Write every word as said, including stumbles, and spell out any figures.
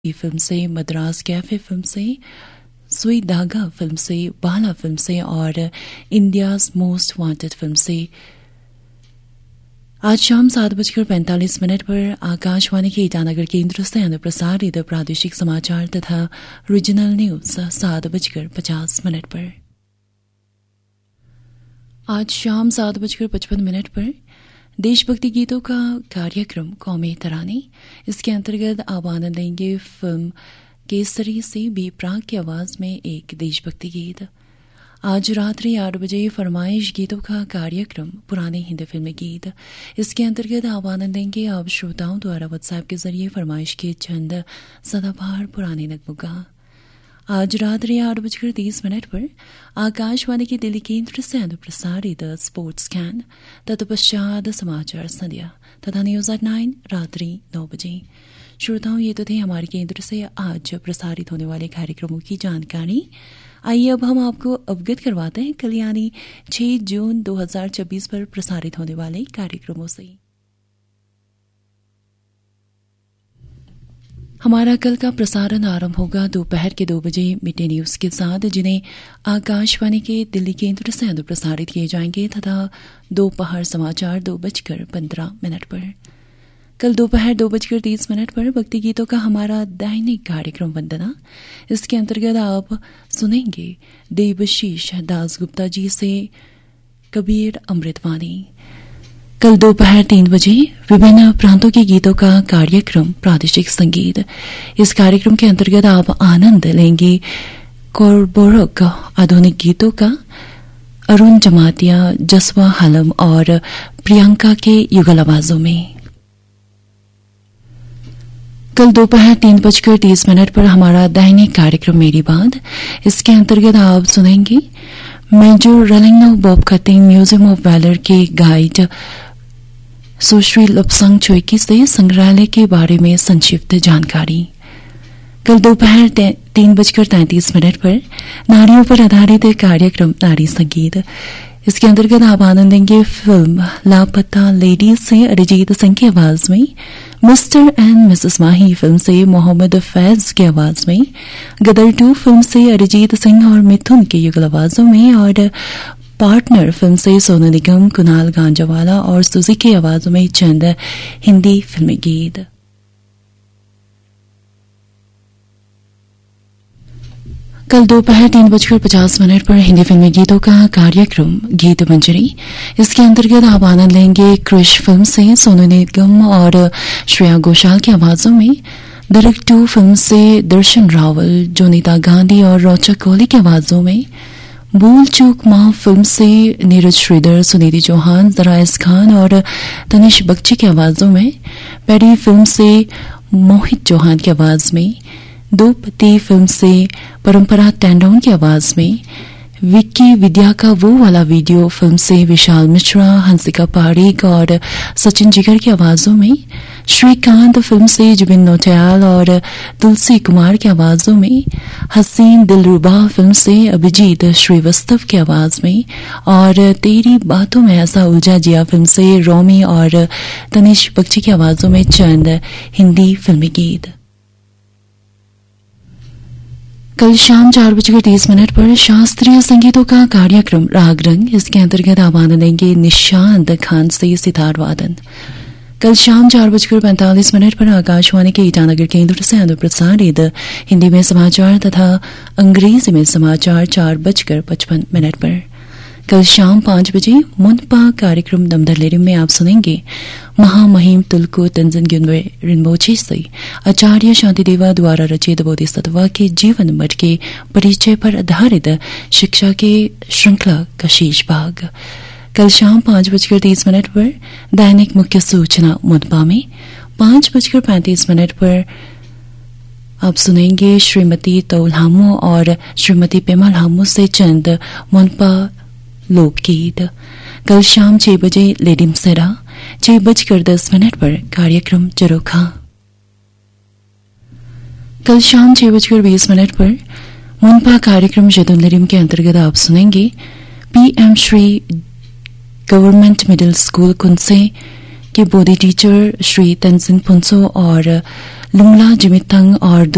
Film से, Madras cafe film से, सुई धागा फिल्म से, बाला फिल्म से और इंडियाज मोस्ट वांटेड फिल्म से। आज शाम सात बजकर पैंतालीस मिनट पर आकाशवाणी के ईटानगर केंद्र से अनुप्रसारित प्रादेशिक समाचार तथा रीजनल न्यूज सात बजकर पचास मिनट पर। आज शाम सात बजकर पचपन मिनट पर देशभक्ति गीतों का कार्यक्रम कौमी तराने, इसके अंतर्गत आप आनंद लेंगे फिल्म केसरी से बी प्राक की आवाज में एक देशभक्ति गीत। आज रात्रि आठ बजे फरमाइश गीतों का कार्यक्रम पुराने हिंदी फिल्मी गीत, इसके अंतर्गत आप आनंद लेंगे आप श्रोताओं द्वारा व्हाट्सएप के जरिए फरमाइश के चंद सदाबहार पुराने नगमों का। आज रात्रि आठ बजकर तीस मिनट पर आकाशवाणी के दिल्ली केंद्र से अनुप्रसारित स्पोर्ट्स स्कैन, तत्पश्चात समाचार संध्या तथा न्यूज एट नाइन रात्रि नौ बजे। श्रोताओं, ये तो थे हमारे केंद्र से आज प्रसारित होने वाले कार्यक्रमों की जानकारी। आइए अब हम आपको अवगत करवाते हैं कल यानी छह जून दो हजार छब्बीस पर प्रसारित होने वाले कार्यक्रमों से। हमारा कल का प्रसारण आरंभ होगा दोपहर के दो बजे मिड डे न्यूज के साथ, जिन्हें आकाशवाणी के दिल्ली केंद्र से अनुप्रसारित किए जाएंगे तथा दोपहर समाचार दो बजकर पंद्रह मिनट पर। कल दोपहर दो बजकर तीस मिनट पर भक्ति गीतों का हमारा दैनिक कार्यक्रम वंदना, इसके अंतर्गत आप सुनेंगे देवशीष दासगुप्ता जी से कबीर अमृतवाणी। कल दोपहर तीन बजे विभिन्न प्रांतों के गीतों का कार्यक्रम प्रादेशिक संगीत, इस कार्यक्रम के अंतर्गत आप आनंद लेंगे कोरबोरक आधुनिक गीतों का, अरुण जमातिया, जसवा हलम और प्रियंका के युगल आवाजों में। कल दोपहर तीन बजकर तीस मिनट पर हमारा दैनिक कार्यक्रम मेरी बात, इसके अंतर्गत आप सुनेंगे major रलिंगनो Bob cutting museum of valour के गाइड सुश्री लुपसंग चोइकी से संग्रहालय के बारे में संक्षिप्त जानकारी। कल दोपहर तीन बजकर तैंतीस मिनट पर नारियों पर आधारित कार्यक्रम नारी संगीत, इसके अंतर्गत आप आनंद लेंगे फिल्म लापता लेडीज से अरिजीत सिंह की आवाज में, mister and Mrs Mahi film से मोहम्मद फैज की आवाज में, गदर टू फिल्म से अरिजीत सिंह और मिथुन की युगल आवाजों में और पार्टनर फिल्म से सोनू निगम, कुणाल गांजावाला और सुजी की आवाजों में चंद हिंदी फिल्मी गीत। कल दोपहर तीन बजकर पचास मिनट पर हिंदी फिल्मी गीतों का कार्यक्रम गीत मंजरी, इसके अंतर्गत आप आनंद लेंगे क्रिश फिल्म से सोनू निगम और श्रेया घोषाल की आवाजों में, दरक टू फिल्म से दर्शन रावल, जोनीता गांधी और रोचक कोहली की आवाजों में, भूल चूक मां फिल्म से नीरज श्रीधर, सुनिधि चौहान, जराइस खान और तनिष बख्शी की आवाजों में, पेरी फिल्म से मोहित चौहान की आवाज में, दो पति फिल्म से परंपरा टेंडोन की आवाज में, विक्की विद्या का वो वाला वीडियो फिल्म से विशाल मिश्रा, हंसिका पारीक और सचिन जिगर की आवाजों में, श्रीकांत फिल्म से जुबिन नौटियाल और तुलसी कुमार की आवाजों में, हसीन दिलरुबा फिल्म से अभिजीत श्रीवास्तव की आवाज में और तेरी बातों में ऐसा उलझा जिया फिल्म से रोमी और तनिष बख्शी की आवाजों में चंद हिंदी फिल्मी गीत। कल शाम चार बजकर तीस मिनट पर शास्त्रीय संगीतों का कार्यक्रम राग रंग, इसके अंतर्गत आप आनंद लेंगे निशांत खान से सितार वादन। कल शाम चार बजकर पैंतालीस मिनट पर आकाशवाणी के ईटानगर केंद्र से अनुप्रसारित हिंदी में समाचार तथा अंग्रेजी में समाचार चार बजकर पचपन मिनट पर। कल शाम पांच बजे मुनपा कार्यक्रम दमदरलेरिम में आप सुनेंगे महामहिम तुलको तंजन ग्युनवे रिनबोचे से आचार्य शांतिदेवा द्वारा रचित बोधिसत्व के जीवन मठ के परिचय पर आधारित शिक्षा के श्रृंखला का शेष भाग। कल शाम पांच बजकर तीस मिनट पर दैनिक मुख्य सूचना मुनपा में, पांच बजकर पैंतीस मिनट पर आप सुनेंगे श्रीमती तौलहामो और श्रीमती पेमल हामो से चंद मुनपा लोकगीत। कल शाम छह बजे लेडिम सेरा, छह बजकर दस मिनट पर कार्यक्रम चरोखा। कल शाम छह बजकर बीस मिनट पर मुनपा कार्यक्रम जदुनलिरिम के अंतर्गत आप सुनेंगे PM Shri government middle school कुंसे के बोधी टीचर श्री तंजिन पुंसो और लुंगला जिमितंग और